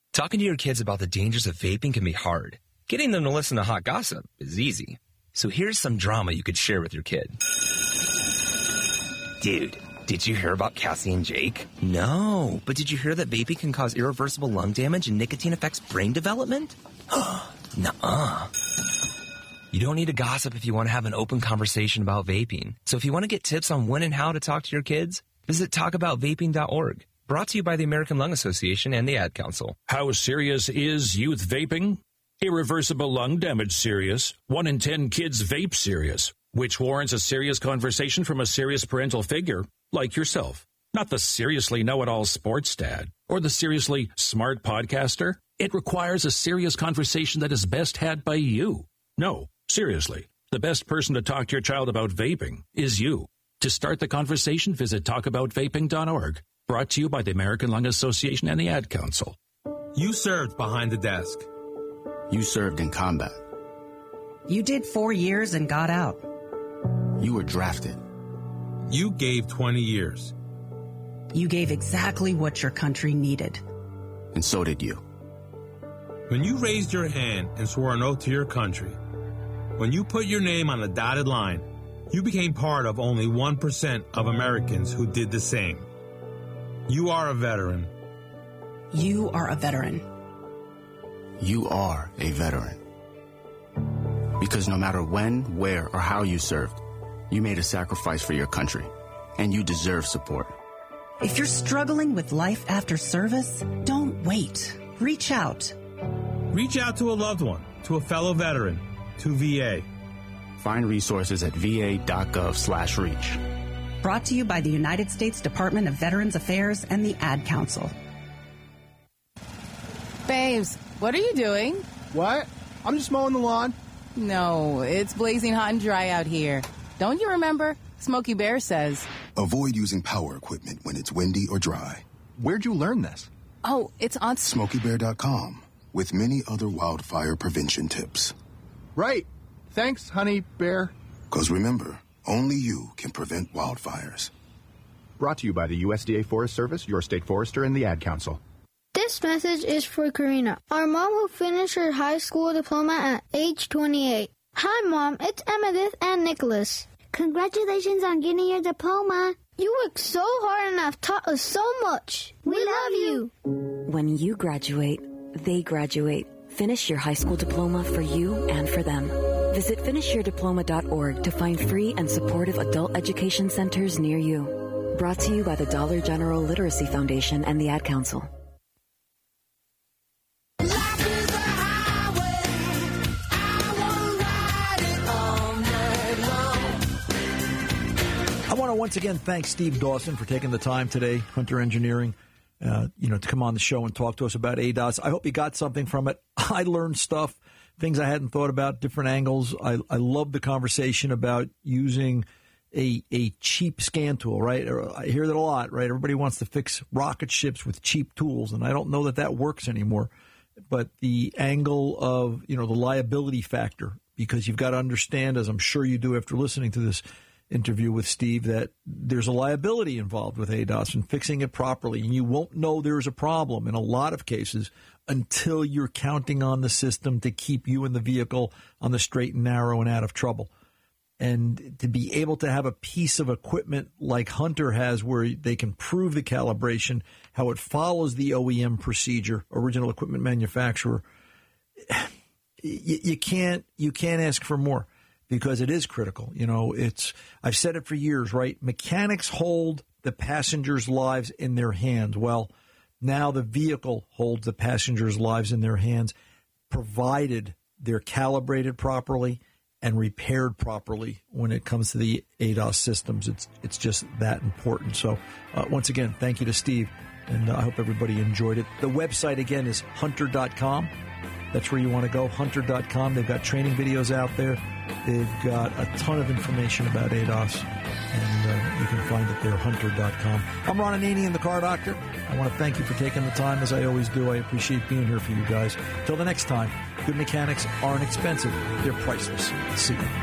Talking to your kids about the dangers of vaping can be hard. Getting them to listen to hot gossip is easy. So here's some drama you could share with your kid. Dude, did you hear about Cassie and Jake? No, but did you hear that vaping can cause irreversible lung damage and nicotine affects brain development? Nuh-uh. You don't need to gossip if you want to have an open conversation about vaping. So if you want to get tips on when and how to talk to your kids, visit talkaboutvaping.org. Brought to you by the American Lung Association and the Ad Council. How serious is youth vaping? Irreversible lung damage serious. 1 in 10 kids vape serious, which warrants a serious conversation from a serious parental figure like yourself. Not the seriously know-it-all sports dad or the seriously smart podcaster. It requires a serious conversation that is best had by you. No, seriously, the best person to talk to your child about vaping is you. To start the conversation, visit talkaboutvaping.org. Brought to you by the American Lung Association and the Ad Council. You served behind the desk. You served in combat. You did 4 years and got out. You were drafted. You gave 20 years. You gave exactly what your country needed. And so did you. When you raised your hand and swore an oath to your country, when you put your name on a dotted line, you became part of only 1% of Americans who did the same. You are a veteran. You are a veteran. You are a veteran. Because no matter when, where, or how you served, you made a sacrifice for your country, and you deserve support. If you're struggling with life after service, don't wait. Reach out. Reach out to a loved one, to a fellow veteran, to VA. Find resources at va.gov/reach. Brought to you by the United States Department of Veterans Affairs and the Ad Council. Babes, what are you doing? What? I'm just mowing the lawn. No, it's blazing hot and dry out here. Don't you remember? Smokey Bear says, avoid using power equipment when it's windy or dry. Where'd you learn this? Oh, it's on SmokeyBear.com with many other wildfire prevention tips. Right. Thanks, honey bear. 'Cause remember, only you can prevent wildfires. Brought to you by the USDA Forest Service, your state forester, and the Ad Council. This message is for Karina, our mom who finished her high school diploma at age 28. Hi, Mom. It's Emmettith and Nicholas. Congratulations on getting your diploma. You worked so hard and have taught us so much. We love you. When you graduate, they graduate. Finish your high school diploma for you and for them. Visit finishyourdiploma.org to find free and supportive adult education centers near you. Brought to you by the Dollar General Literacy Foundation and the Ad Council. I want to once again thank Steve Dawson for taking the time today, Hunter Engineering, to come on the show and talk to us about ADOS. I hope you got something from it. I learned stuff, things I hadn't thought about, different angles. I love the conversation about using a cheap scan tool, right? I hear that a lot, right? Everybody wants to fix rocket ships with cheap tools, and I don't know that works anymore. But the angle of, the liability factor, because you've got to understand, as I'm sure you do after listening to this interview with Steve, that there's a liability involved with ADOS and fixing it properly. And you won't know there's a problem in a lot of cases until you're counting on the system to keep you in the vehicle on the straight and narrow and out of trouble. And to be able to have a piece of equipment like Hunter has where they can prove the calibration, how it follows the OEM procedure, original equipment manufacturer, you can't ask for more. Because it is critical. I've said it for years, right? Mechanics hold the passengers' lives in their hands. Well, now the vehicle holds the passengers' lives in their hands, provided they're calibrated properly and repaired properly when it comes to the ADOS systems. It's just that important. So once again, thank you to Steve, and I hope everybody enjoyed it. The website, again, is hunter.com. That's where you want to go, hunter.com. They've got training videos out there. They've got a ton of information about ADOS, and you can find it there, hunter.com. I'm Ron Ananian, the Car Doctor. I want to thank you for taking the time, as I always do. I appreciate being here for you guys. Till the next time, good mechanics aren't expensive. They're priceless. See you.